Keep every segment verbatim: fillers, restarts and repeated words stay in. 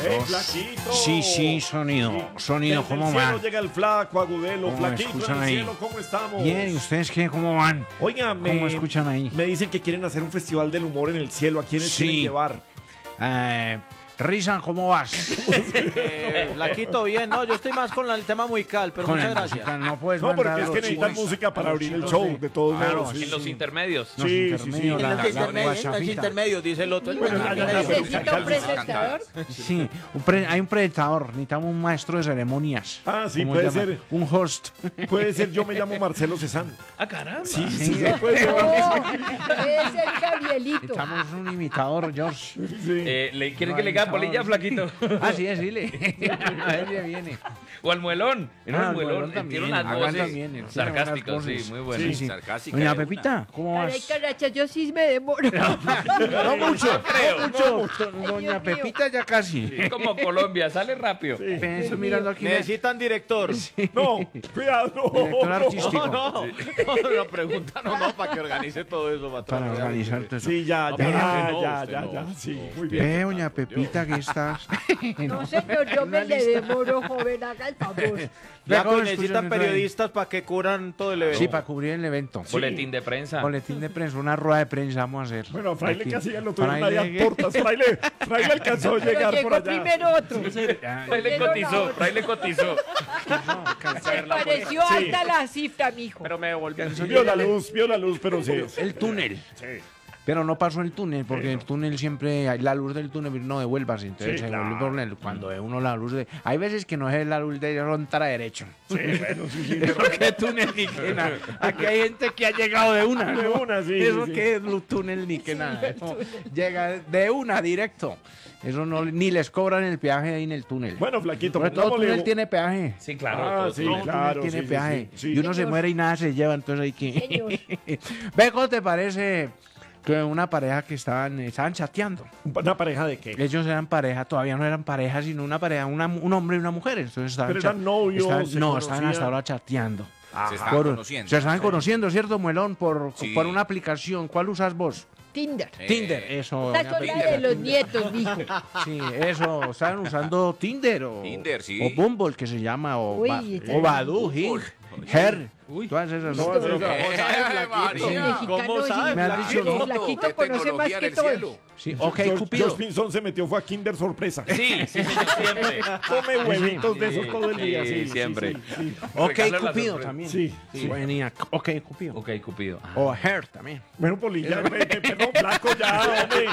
¡Eh, dos. Flaquito! Sí, sí, sonido. Sí. Sonido, Desde ¿cómo el cielo van? llega el flaco, Agudelo. ¿Cómo me Flaquito, en escuchan el ahí? cielo, ¿cómo estamos? Bien, ¿y ustedes qué? ¿Cómo van? Oiga, me, ¿Cómo escuchan ahí? me dicen que quieren hacer un festival del humor en el cielo. ¿A quiénes Sí. quieren llevar? Eh, Risa, ¿cómo vas? Eh, Flaquito, bien, no, yo estoy más con la- el tema musical, pero Con muchas el gracias. musical, no puedes No, mandar porque es los que necesitan chicos- música para los abrir el chicos show, de- de todos Claro, modos. sí, sí, En los sí. intermedios. Los Sí, sí, intermedios, sí. la- En la- los la intermedios, en los guachafita. intermedios, dice el otro. el Bueno, intermedio. ya, ya, pero- ¿Necesita un presentador? Sí, un pre- hay un presentador, necesitamos un maestro de ceremonias. Ah, sí, ¿Cómo puede se llama? ser. Un host. Puede ser, yo me llamo Marcelo Cezanne. Ah, caramba. Sí, sí, Sí. sí, puede ser. No, es el Gabrielito. Necesitamos un imitador, George. Sí. Eh, ¿le, ¿Quiere No, que le haga no, polilla, no. Flaquito? Ah, sí, decirle. A ver si viene. O al muelón. No, Ah, al muelón. Muelón Tiene también, unas hagan voces también, él tiene sarcásticas, buenas sí, voces. muy buenas. Sí, sí. Sarcásticas Doña de una. Pepita, ¿cómo Caray, vas? caracha, yo sí me demoro. No mucho, creo. no mucho. Ay, Doña Dios mío. Pepita ya casi. Es como Colombia, sale rápido. Sí. Ven, estoy mirando aquí. Necesitan director. No, cuidado, no. Director no. artístico. No, no, no, no, pregunta, no, no, para que organice todo eso, patrón. Para organizar todo eso. Sí, ya, No, ya, pero ya, usted no, ya, usted ya, no. ya, sí, muy bien. Ve, doña Pepita, ¿qué estás? No, señor, yo me le demoro, joven, haga el favor. Ya ¿Cómo que necesitan escuchan periodistas para que cubran todo el evento. Sí, para cubrir el evento. Boletín de prensa. Boletín de prensa, una rueda de prensa vamos a hacer. Bueno, Fraile Aquí. casi ya lo tuvieron Fraile- ahí a portas. Fraile, Fraile alcanzó a Pero llegar por llegó allá. primero otro. Ya, Fray le Primero la cotizó, otra. Fray le cotizó. Me pareció Sí. alta la cifra, mijo. Pero me devolvió. Vio la luz, vio la luz, pero sí. El túnel. Sí. Pero no pasó el túnel, porque el túnel siempre, la luz del túnel no devuelvas, entonces Sí, se claro. vuelve por el- cuando ve uno la luz de... Hay veces que no es la luz de frontera derecho. Sí, bueno, sí, sí. Eso que túnel ni que nada. Aquí hay gente que ha llegado de una. De ¿no? una, sí, Eso sí, sí. que es luz túnel ni que nada. Eso llega de una directo. Eso no, ni les cobran el peaje ahí en el túnel. Bueno, Flaquito, Porque todo pongámosle- túnel tiene peaje. Sí, claro. Ah, todo, sí, todo. Todo claro, túnel tiene sí, sí, peaje. sí, sí. Y uno se Señor. muere y nada se lleva, entonces hay que... Señor. Ve, ¿cómo te parece que una pareja que estaban, estaban chateando? ¿Una pareja de qué? Ellos eran pareja, todavía no eran pareja, sino una pareja, una- un hombre y una mujer. Entonces estaban Pero eran cha- novios, estaban- se no, estaban hasta conocían. ahora chateando. Se estaban Por- conociendo. Se estaban conociendo, ¿cierto, Muelón? Por, Sí. por una aplicación. ¿Cuál usas vos? Tinder. Eh, Tinder, eso. Esta doña son la Pepita. de los nietos, mijo. Sí, eso. Estaban usando Tinder o, Tinder, sí. o Bumble, que se llama, o, Uy, Ba- este- o Badu, Hing, Her. Todas esas. No, ¿no? eso- Eh, María. ¿Cómo sabe? Me han dicho, Flaquito, ¿no? Flaquito Qué conoce más tecnología que en el todos. cielo. Sí, ok, George, Cupido. George Pinzón se metió, fue a Kinder sorpresa. Sí, sí, señor, siempre. Come huevitos de esos Sí, todo el día. sí, Sí, siempre. Sí, sí, Ok, Regalo la Cupido sorpresa. también. sí. Sí. Buenía. Ok, Cupido. Ok, Cupido. Ah. O Her también. Bueno, Polilla, ve- ve- perdón, flaco ya, hombre.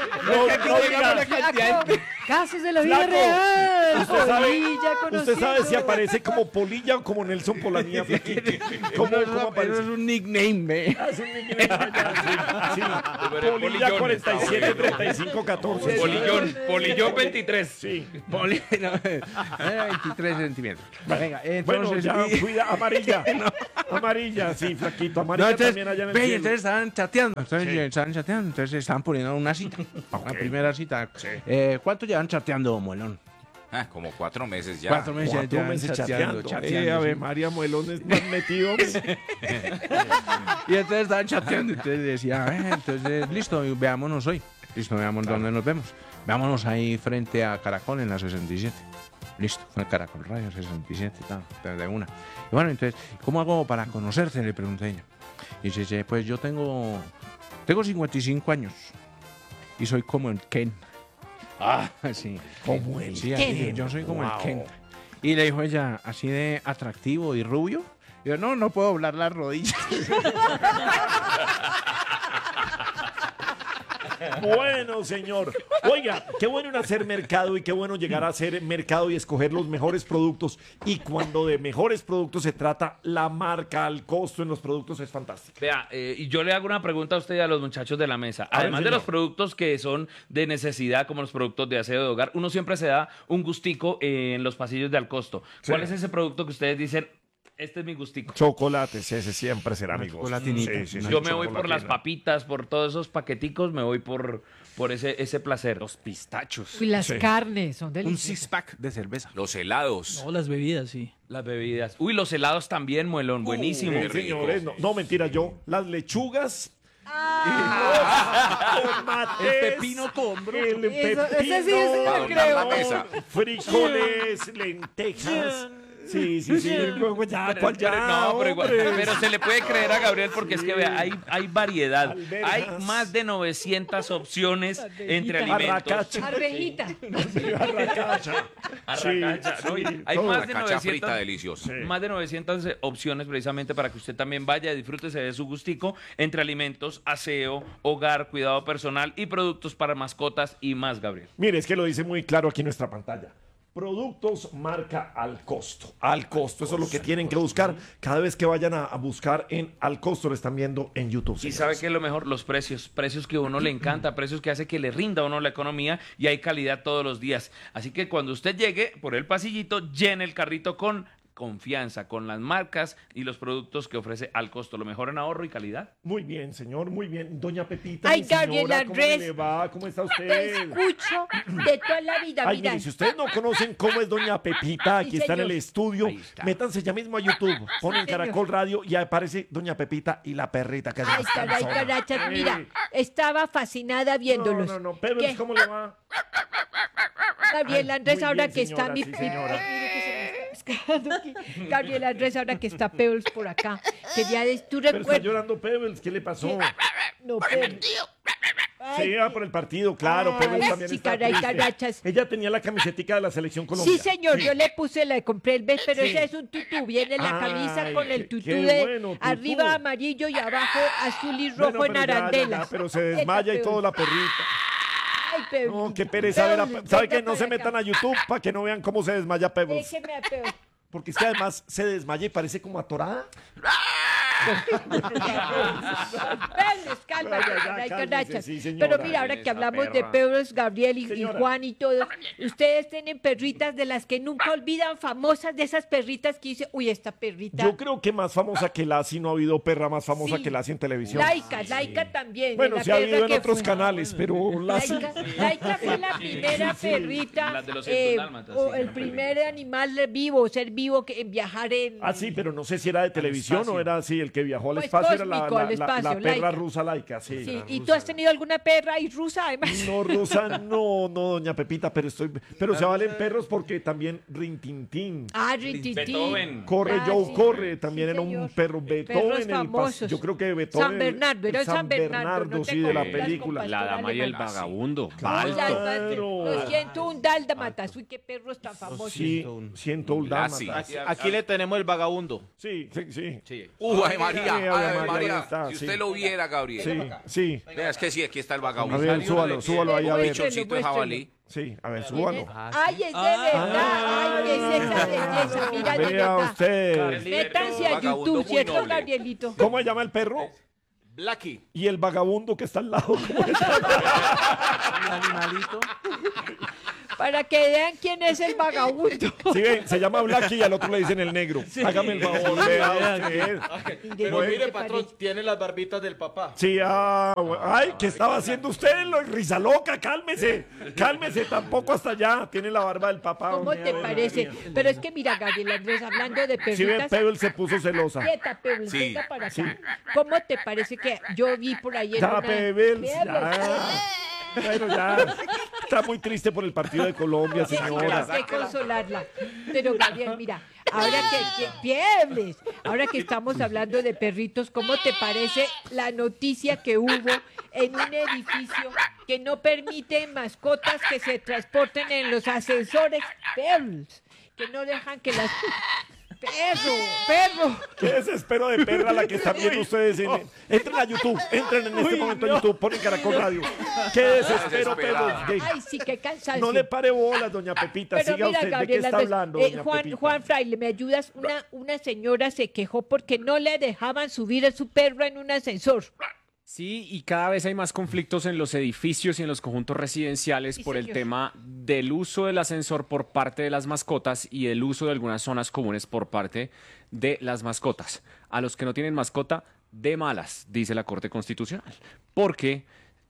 No, no diga. Flaco, casos de la vida Flaco, real. usted sabe, Polilla usted sabe si conociendo. aparece como Polilla o como Nelson Polanía, flaquito. ¿Cómo, Eso, cómo eso aparece? es un nickname, ve. Ah, es un nickname ya, sí, sí. Pero Polilla Polillón cuarenta y siete, está bueno. treinta y cinco, catorce. Polillón, Polillón veintitrés. Sí. Poli- no, eh, veintitrés centímetros. Venga, Bueno, entonces. ya, y- cuida, amarilla. Amarilla, sí, flaquito. no, Amarilla entonces, también allá en el ve, y cielo. entonces estaban chateando. Entonces Sí. eh, estaban chateando. Entonces estaban poniendo una cita. Ok. La primera cita. Sí. Eh, ¿Cuánto llevan chateando, Muelón? Ah, como cuatro meses ya. Cuatro meses. Cuatro llevan meses chateando. chateando, Eh, a ver, sí. María Muelón estás metido. Y entonces estaban chateando. Entonces decía, eh, entonces, listo, veámonos hoy. Listo, veamos dónde nos vemos. Veámonos ahí frente a Caracol en la sesenta y siete. Listo, fue Caracol Radio sesenta y siete, tal, de una. Y bueno, entonces, ¿cómo hago para conocerte? Le pregunté yo. Y dice, "Sí, pues yo tengo, tengo cincuenta y cinco años y soy como el Ken". Ah, sí. Como el Sí, así, Ken. yo soy como Wow. el Ken. Y le dijo ella, así de atractivo y rubio. Y yo, no, no puedo doblar las rodillas. Bueno, señor. Oiga, qué bueno en hacer mercado y qué bueno llegar a hacer mercado y escoger los mejores productos. Y cuando de mejores productos se trata, la marca, el costo en los productos es fantástico. Vea, eh, y yo le hago una pregunta a usted y a los muchachos de la mesa. A ver, Además de señor. los productos que son de necesidad, como los productos de aseo de hogar, uno siempre se da un gustico en los pasillos de Alcosto. ¿Cuál Sí. es ese producto que ustedes dicen, este es mi gustico? Chocolates, ese siempre será mi gusto. chocolatinito. Sí, sí, sí, Yo me voy por las chocolatina. papitas, por todos esos paqueticos, me voy por, por ese, ese placer. Los pistachos. Y las Sí. carnes son Un deliciosas. six-pack de cerveza. Los helados. No, las bebidas, sí. Las bebidas. Uy, los helados también, Muelón, buenísimo. Sí, señores, no, no, mentira, yo las lechugas tomates, El pepino combro. el Eso- pepino, ese sí, ese sí lo Para creo. la mesa. frijoles, lentejas. Sí, sí, sí. Luego ya, Pero- ¿cuál ya? pero no, pero, igual- hombre? pero se le puede creer a Gabriel porque es que vea, hay, hay variedad. Alberjas. Hay más de novecientas opciones entre alimentos. Arracacha. Arvejita. Arracacha. Arracacha, Sí, ¿no? Y sí, hay todo. más Una de cacha novecientas, frita deliciosa. Sí. más de novecientas opciones precisamente para que usted también vaya, disfrute, se dé su gustico entre alimentos, aseo, hogar, cuidado personal y productos para mascotas y más, Gabriel. Mire, es que lo dice muy claro aquí en nuestra pantalla. Productos marca al costo. Al costo. Eso es lo que tienen que buscar cada vez que vayan a, a buscar en al costo. Lo están viendo en YouTube. Y señores. sabe que es lo mejor, los precios, precios que a uno le encanta, precios que hace que le rinda a uno la economía y hay calidad todos los días. Así que cuando usted llegue por el pasillito, llene el carrito con confianza, con las marcas y los productos que ofrece al costo, lo mejor en ahorro y calidad. Muy bien, señor, muy bien. Doña Pepita, Ay, mi señora, Gabriela ¿cómo Andrés. le va? ¿Cómo está Te usted? escucho de toda la vida, Ay, mira. mire, si ustedes no conocen cómo es Doña Pepita, aquí Sí, está en el señor. estudio, Ahí está. métanse ya mismo a YouTube, ponen señor. Caracol Radio y aparece Doña Pepita y la perrita que es Ay, más caray, cansona. carachas, mira, Eh, estaba fascinada viéndolos. No, no, no, Pebbles, ¿Qué? ¿cómo le va? Gabriel Ay, Andrés, muy ahora bien, que está señora, mi... sí, señora. Mire que se me está pescando aquí. Gabriel Andrés, ahora que está Pebbles por acá. Quería decir, tú Pero está recuerdas... llorando Pebbles, ¿qué le pasó? No, Pebbles. Ay, Sí, ah, por el partido, claro, Ay, Pebbles también sí, está caray, triste. carachas. Ella tenía la camisetica de la selección Colombia. sí, señor, Sí. yo le puse, le compré el vez, pero Sí. ese es un tutú. Viene la camisa Ay, con el qué- tutú qué de bueno, tutú. arriba amarillo y abajo azul y rojo Bueno, en pero ya, ya, arandelas. ya, pero se desmaya y todo la perrita. Ay, Pebbles. No, qué pereza ver a Pebbles, Pe- ¿Sabe venga qué? No se para acá. metan a YouTube para que no vean cómo se desmaya Pebbles. Déjeme a Pebbles. Porque es que además se desmaya y parece como atorada. Pebbles, calma, Ya, ya, caray, cálmese, carachas. sí, señora. Pero mira, ahora que Esa hablamos de perra. Pebbles, Gabriel y, y Señora. Juan y todos, ustedes tienen perritas de las que nunca olvidan, famosas de esas perritas que dice, uy, esta perrita. Yo creo que más famosa que Lassie, no ha habido perra más famosa Sí. que Lassie en televisión. Laika, Laika también. Bueno, la sí ha perra habido en que otros fue. canales, pero Lassie... Laika, Laika fue la primera perrita, Las de los eh, ciento dálmatas, o sí, el eran primer animal vivo, ser vivo que en viajar en... Ah, sí, pero no sé si era de televisión o era así, el que viajó al Pues espacio era la, cósmico, al la- la- la espacio, perra Laika. rusa laica, sí. Sí, la ¿y rusa. tú has tenido alguna perra y rusa además? No, rusa, no, no, doña Pepita, pero estoy... Pero se valen perros porque también Rintintín. Ah, Rintintín. Beethoven. Corre, Ah, Joe, sí. corre, también Sí, era señor. un perro Perros Beethoven. El pas- famosos. yo creo que Beethoven... San Bernardo, era el San Bernardo, no te sí, de la confundas con película. Pastor La dama y el Alemán. vagabundo. Ay, las- Claro. Lo siento, un dálmatas. Uy, qué perros tan famosos. Sí, siento un Lassie. Aquí, aquí le tenemos el vagabundo. Sí, sí, sí. Sí. Uh, ay María, Sí, Ave ay María, ahí María. está, Si sí. usted lo viera, Gabriel. Sí, sí. Vea, es que sí, aquí está el A vagabundo. ver, súbalo, súbalo ahí, a ver. Pichoncito de jabalí. Sí, a ver, súbalo. Ay, es de verdad. Ay, es esa belleza. Mira, de Vea verdad. usted. Métanse a Vagabundo YouTube, muy ¿cierto, noble. Gabrielito? ¿Cómo se llama el perro? Blacky. Y el vagabundo que está al lado. ¿Cómo es? Un animalito. Para que vean quién es el vagabundo. Sí, ven, se llama Blacky y al otro le dicen el negro. Hágame el favor, vea usted. Pero ¿Qué mire, te patrón, parece? tiene las barbitas del papá. Sí, ah, bu- ay, ¿qué estaba haciendo usted en lo risa loca? Cálmese, cálmese, tampoco hasta allá. Tiene la barba del papá. ¿Cómo hombre, te a ver, parece? María. Pero es que mira, Gabriel Andrés, hablando de Si ven, perritas. Pebble se puso celosa. Quieta, Pebbles, Sí, venga para acá. sí. ¿Cómo te parece que yo vi por ahí en Ya, una... Pebbles, Pebbles, ya. Bueno, ya. Está muy triste por el partido de Colombia, Sí, señora. hay que consolarla. Pero Gabriel, mira, ahora que, que Piebles, ahora que estamos hablando de perritos, ¿cómo te parece la noticia que hubo en un edificio que no permite mascotas que se transporten en los ascensores? Piebles, que no dejan que las... Perro, perro. Qué desespero de perra la que están viendo ustedes. En, entren a YouTube, entren en este momento a YouTube, ponen Caracol Radio. Qué desespero, Pebble. Desesperada. Ay, sí, qué cansancio. No le pare bolas, doña Pepita. Pero Siga mira, usted. ¿De qué Gabriela, está entonces, hablando, eh, doña Juan, Pepita? Juan Fraile, ¿me ayudas? Una, una señora se quejó porque no le dejaban subir a su perro en un ascensor. Sí, y cada vez hay más conflictos en los edificios y en los conjuntos residenciales Sí, por el señor. tema del uso del ascensor por parte de las mascotas y el uso de algunas zonas comunes por parte de las mascotas. A los que no tienen mascota, de malas, dice la Corte Constitucional. Porque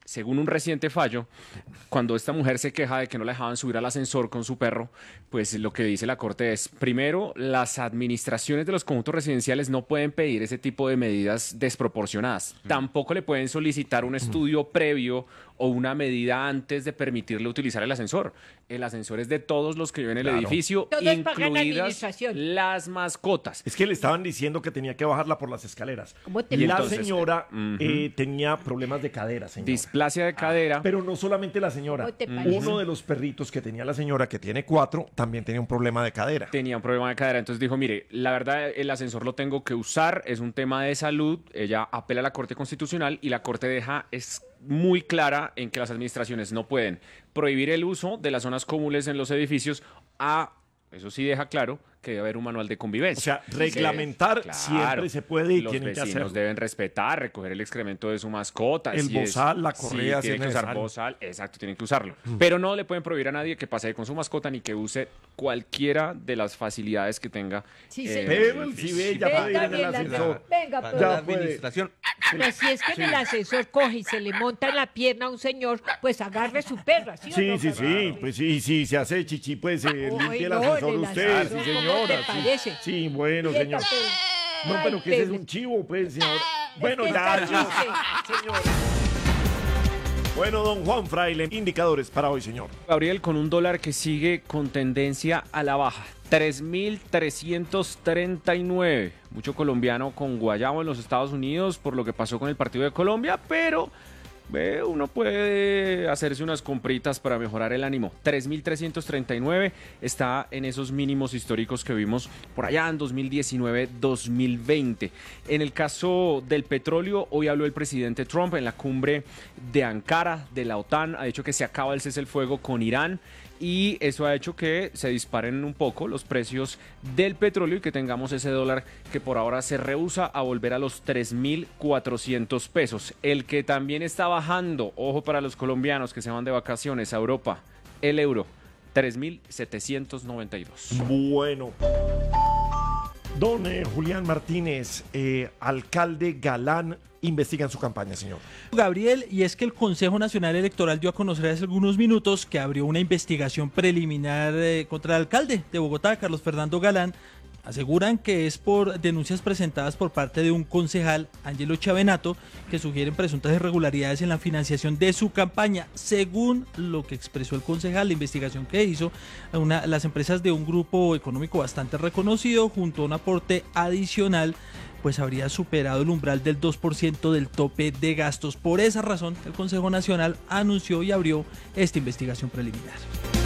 según un reciente fallo, cuando esta mujer se queja de que no la dejaban subir al ascensor con su perro, pues lo que dice la Corte es, primero, las administraciones de los conjuntos residenciales no pueden pedir ese tipo de medidas desproporcionadas. Tampoco le pueden solicitar un estudio previo o una medida antes de permitirle utilizar el ascensor. El ascensor es de todos los que viven en el Claro. edificio, Todos pagan la incluidas administración. las mascotas. Es que le estaban diciendo que tenía que bajarla por las escaleras. ¿Cómo te Y la entonces, señora ujú. eh, tenía problemas de cadera, señor. Displasia de cadera. Pero no solamente la señora. ¿Cómo te parece? Uno de los perritos que tenía la señora, que tiene cuatro, también tenía un problema de cadera. Tenía un problema de cadera, entonces dijo, mire, la verdad el ascensor lo tengo que usar, es un tema de salud, ella apela a la Corte Constitucional y la Corte deja, es muy clara en que las administraciones no pueden prohibir el uso de las zonas comunes en los edificios a, eso sí deja claro, que debe haber un manual de convivencia. O sea, reglamentar Claro, siempre se puede y los tienen que vecinos hacerlo. deben respetar, recoger el excremento de su mascota. El si es- bozal, la correa, sí, si tienen es que usar necesario. bozal, exacto, tienen que usarlo. Pero no le pueden prohibir a nadie que pase ahí con su mascota ni que use cualquiera de las facilidades que tenga. Sí, eh, señor. Pero el si ya puede ir Venga, en el bien, la- ascensor. venga, Para pues. Ya la puede. administración. Pero si es que en el ascensor coge y se le monta en la pierna a un señor, pues agarre su perra, ¿sí o Sí, no, sí, Fernando? sí, pues sí, sí, se hace chichi, pues eh, Ay, limpie el no, ascensor en el usted, ascensor, sí, ¿cómo señora. te sí. parece? Sí, bueno, Quieta, señor. pero- No, Ay, pero que ese es pero- un chivo, pues, señor. Bueno, que ya, está ya. chiste. Señor. Bueno, don Juan Fraile, indicadores para hoy, señor. Gabriel, con un dólar que sigue con tendencia a la baja. tres mil trescientos treinta y nueve. Mucho colombiano con guayabo en los Estados Unidos por lo que pasó con el partido de Colombia, pero ve, uno puede hacerse unas compritas para mejorar el ánimo. tres mil trescientos treinta y nueve está en esos mínimos históricos que vimos por allá en dos mil diecinueve dos mil veinte. En el caso del petróleo, hoy habló el presidente Trump en la cumbre de Ankara de la OTAN. Ha dicho que se acaba el cese el fuego con Irán y eso ha hecho que se disparen un poco los precios del petróleo y que tengamos ese dólar que por ahora se rehúsa a volver a los tres mil cuatrocientos pesos. El que también está bajando, ojo para los colombianos que se van de vacaciones a Europa, el euro, tres mil setecientos noventa y dos. Bueno. Don eh, Julián Martínez, eh, alcalde Galán, investigan su campaña, señor. Gabriel, y es que el Consejo Nacional Electoral dio a conocer hace algunos minutos que abrió una investigación preliminar eh, contra el alcalde de Bogotá, Carlos Fernando Galán. Aseguran que es por denuncias presentadas por parte de un concejal, Ángelo Chavenato, que sugieren presuntas irregularidades en la financiación de su campaña. Según lo que expresó el concejal, la investigación que hizo, una, las empresas de un grupo económico bastante reconocido, junto a un aporte adicional, pues habría superado el umbral del dos por ciento del tope de gastos. Por esa razón, el Consejo Nacional anunció y abrió esta investigación preliminar.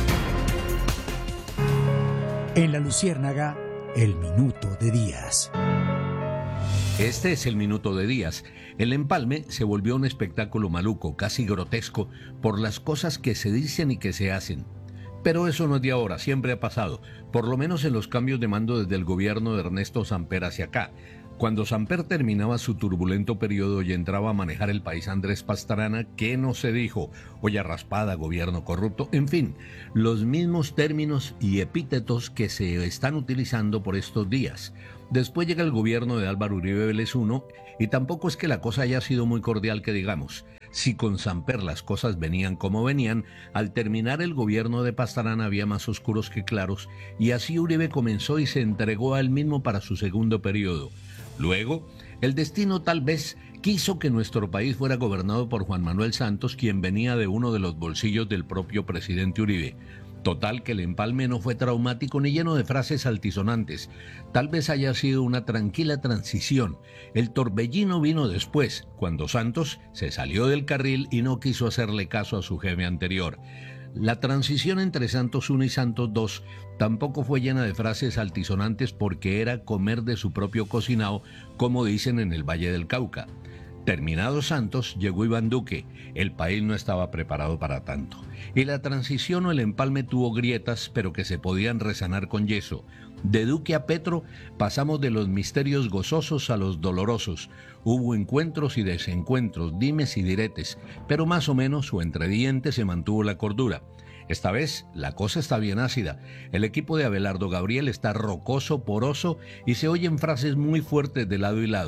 En la Luciérnaga, el minuto de Díaz. Este es el minuto de Díaz. El empalme se volvió un espectáculo maluco, casi grotesco, por las cosas que se dicen y que se hacen. Pero eso no es de ahora, siempre ha pasado, por lo menos en los cambios de mando desde el gobierno de Ernesto Samper hacia acá. Cuando Samper terminaba su turbulento periodo y entraba a manejar el país Andrés Pastrana, ¿qué no se dijo? Olla raspada, gobierno corrupto, en fin, los mismos términos y epítetos que se están utilizando por estos días. Después llega el gobierno de Álvaro Uribe Vélez primero y tampoco es que la cosa haya sido muy cordial que digamos. Si con Samper las cosas venían como venían, al terminar el gobierno de Pastrana había más oscuros que claros y así Uribe comenzó y se entregó a él mismo para su segundo periodo. Luego, el destino tal vez quiso que nuestro país fuera gobernado por Juan Manuel Santos, quien venía de uno de los bolsillos del propio presidente Uribe. Total que el empalme no fue traumático ni lleno de frases altisonantes. Tal vez haya sido una tranquila transición. El torbellino vino después, cuando Santos se salió del carril y no quiso hacerle caso a su jefe anterior. La transición entre Santos uno y Santos dos tampoco fue llena de frases altisonantes porque era comer de su propio cocinado, como dicen en el Valle del Cauca. Terminado Santos, llegó Iván Duque. El país no estaba preparado para tanto. Y la transición o el empalme tuvo grietas, pero que se podían resanar con yeso. De Duque a Petro pasamos de los misterios gozosos a los dolorosos. Hubo encuentros y desencuentros, dimes y diretes, pero más o menos o entre dientes se mantuvo la cordura. Esta vez la cosa está bien ácida. El equipo de Abelardo Gabriel está rocoso, poroso y se oyen frases muy fuertes de lado y lado.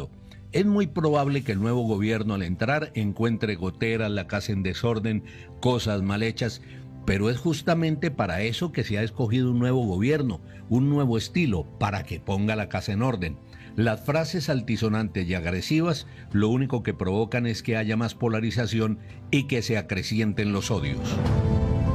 Es muy probable que el nuevo gobierno al entrar encuentre goteras, la casa en desorden, cosas mal hechas, pero es justamente para eso que se ha escogido un nuevo gobierno, un nuevo estilo, para que ponga la casa en orden. Las frases altisonantes y agresivas lo único que provocan es que haya más polarización y que se acrecienten los odios.